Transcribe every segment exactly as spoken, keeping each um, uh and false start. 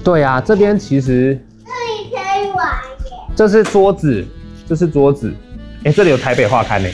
对啊，这边其实这里可以玩耶。 这是桌子，这是桌子。哎、欸，这里有台北画刊呢。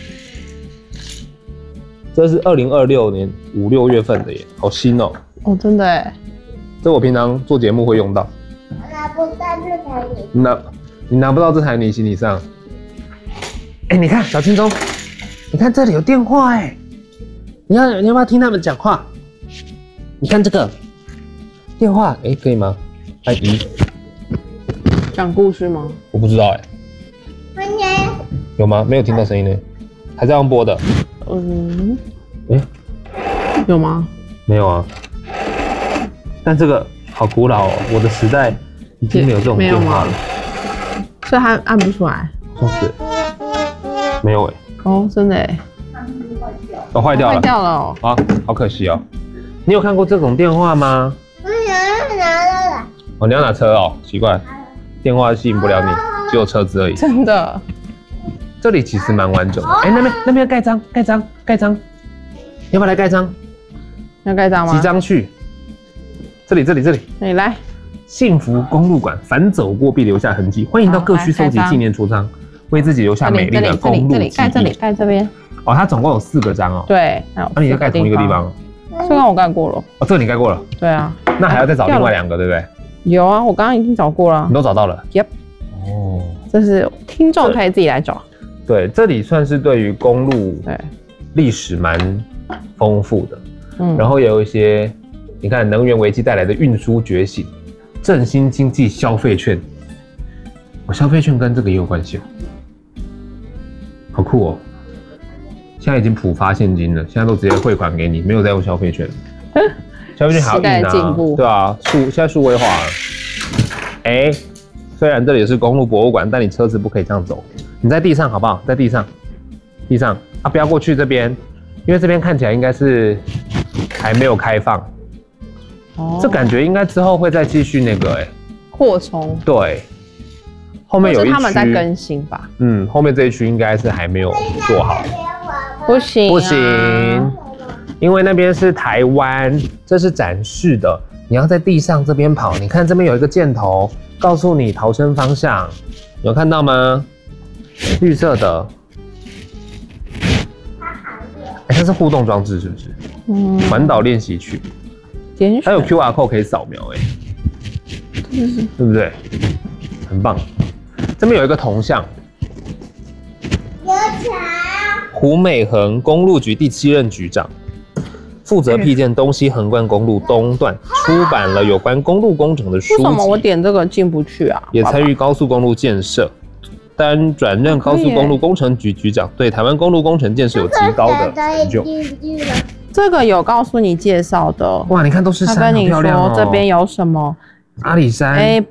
这是二零二六年五六月份的耶，好新哦。 哦，真的哎。 这我平常做节目会用到。 我拿不到这台你。 你拿你拿不到这台你行李上。哎、欸，你看小青钟，你看这里有电话哎，你要你要不要听他们讲话？你看这个电话，哎、欸，可以吗？按一。 讲故事吗？ 我不知道哎。 妈妈。 有吗？没有听到声音呢，还在用播的。 嗯。 哎、欸， 有吗？ 没有啊。但这个好古老哦，我的时代已经没有这种电话了。 所以它按不出来。 就是。没有哎、欸。 哦，真的哎。 哦，坏掉了。 坏掉了哦。 啊，好可惜哦。你有看过这种电话吗？ 我想要拿了。 哦，你要拿车哦，奇怪，电话吸引不了你，只有车子而已。 真的。 这里其实蛮完整的。哎、欸，那边那边盖章，盖章，盖章，你要不要来盖章？ 要盖章吗？ 集章去。这里，这里，这里。 你来。 幸福公路馆，凡走过必留下痕迹。欢迎到各区收集纪念戳章，为自己留下美丽的公路记忆。 盖这里，盖这边。 哦，它总共有四个章哦。 对。 那你要盖同一个地方？ 这个我盖过了。 哦，这个你盖过了。 对啊。 那还要再找另外两个，对不对？ 有啊，我刚刚已经找过了。 你都找到了 ？Yep。哦。这是听众可以自己来找。 对，这里算是对于公路历史蛮丰富的。嗯。然后也有一些，你看能源危机带来的运输觉醒，振兴经济消费券。我消费券跟这个也有关系哦。好酷哦。现在已经普发现金了，现在都直接汇款给你，没有再用消费券。消费券还要印啊，对啊，数现在数位化了。哎、欸，虽然这里是公路博物馆，但你车子不可以这样走，你在地上好不好？在地上，地上啊，不要过去这边，因为这边看起来应该是还没有开放。哦，这感觉应该之后会再继续那个哎、欸， 扩充。对， 后面有一区他们在更新吧？ 嗯，后面这一区应该是还没有做好。 不行、啊， 不行，因为那边是台湾，这是展示的。你要在地上这边跑，你看这边有一个箭头，告诉你逃生方向，有看到吗？绿色的，欸、它是互动装置是不是？嗯。环岛练习区，还有 Q R code 可以扫描、欸，哎，对不对？很棒。这边有一个铜像。 有茶。 胡美衡公路局第七任局长，负责辟建东西横贯公路东段，出版了有关公路工程的书籍。 为什么我点这个进不去啊？ 也参与高速公路建设，担转任高速公路工程局局长，对台湾公路工程建设有极高的成就。 这个有告诉你介绍的。 哇，你看都是山， 他跟你说、 好漂亮哦。 这边有什么？ 阿里山。 哎、欸，